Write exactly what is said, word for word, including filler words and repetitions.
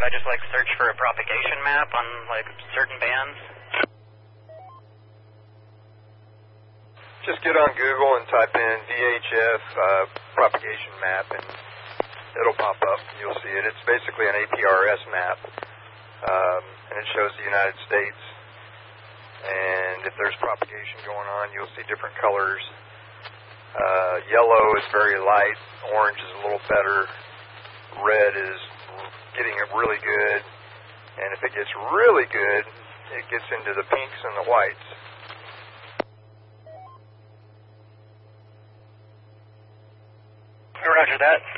would I just like search for a propagation map on like certain bands? Just get on Google and type in V H F uh, propagation map, and it'll pop up. You'll see it. It's basically an A P R S map, um, and it shows the United States. And if there's propagation going on, you'll see different colors. Uh, yellow is very light. Orange is a little better. Red is getting it really good. And if it gets really good, it gets into the pinks and the whites. Roger that.